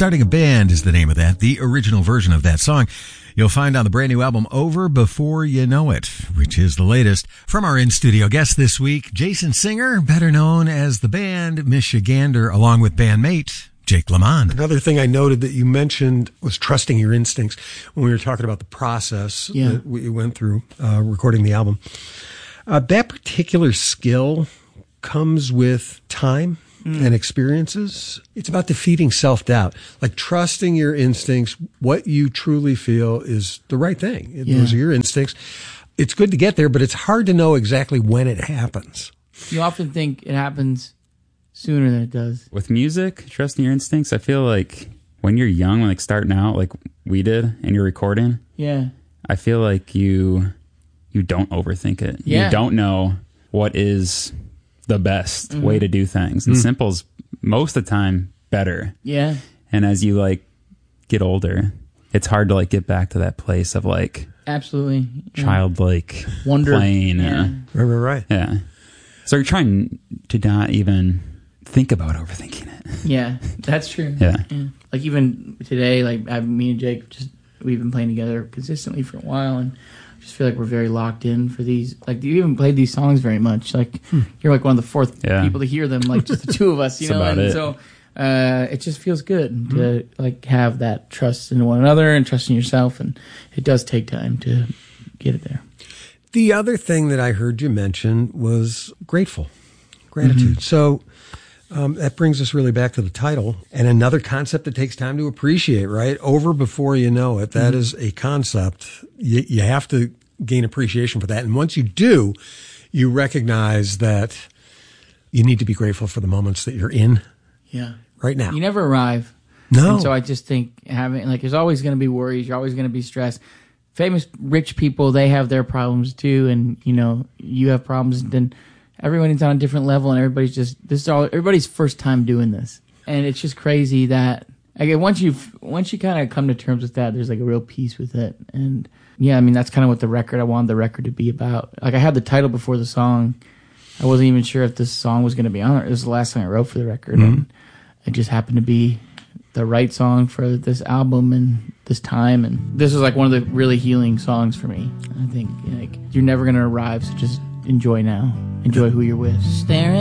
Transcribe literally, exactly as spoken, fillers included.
Starting a Band is the name of that, the original version of that song. You'll find on the brand new album Over Before You Know It, which is the latest. From our in-studio guest this week, Jason Singer, better known as the band Michigander, along with bandmate Jake Lamond. Another thing I noted that you mentioned was trusting your instincts when we were talking about the process yeah. that we went through uh, recording the album. Uh, that particular skill comes with time mm. and experiences. It's about defeating self-doubt, like trusting your instincts. What you truly feel is the right thing. Yeah. Those are your instincts. It's good to get there, but it's hard to know exactly when it happens. You often think it happens sooner than it does. With music, trusting your instincts, I feel like when you're young, like starting out, like we did, and you're recording, yeah, I feel like you you don't overthink it. Yeah. You don't know what is the best mm-hmm. way to do things. And mm. simple's most of the time better. Yeah. And as you like get older, it's hard to like get back to that place of like absolutely childlike wonder playing. Yeah. Uh, right, right, right. Yeah. So you're trying to not even think about overthinking it. Yeah, that's true. Yeah. yeah. Like even today, like I, me and Jake, just we've been playing together consistently for a while, and I just feel like we're very locked in for these. Like you haven't played these songs very much. Like hmm. you're like one of the fourth yeah. people to hear them. Like just the two of us, you That's know. about And it. so uh, it just feels good to like have that trust in one another and trust in yourself, and it does take time to get it there. The other thing that I heard you mention was grateful, gratitude. Mm-hmm. So. Um, that brings us really back to the title and another concept that takes time to appreciate, right? Over before you know it. That mm-hmm. is a concept. You, you have to gain appreciation for that. And once you do, you recognize that you need to be grateful for the moments that you're in yeah. right now. You never arrive. No. And so I just think having, like, there's always going to be worries. You're always going to be stressed. Famous rich people, they have their problems too. And, you know, you have problems. And then everybody's on a different level, and everybody's just this is all everybody's first time doing this, and it's just crazy that again once you once you kind of come to terms with that, there's like a real peace with it, and yeah, I mean that's kind of what the record I wanted the record to be about. Like I had the title before the song, I wasn't even sure if this song was going to be on it. It was the last song I wrote for the record, mm-hmm. and it just happened to be the right song for this album and this time, and this was like one of the really healing songs for me. I think like you're never going to arrive, so just enjoy now. Enjoy who you're with. Staring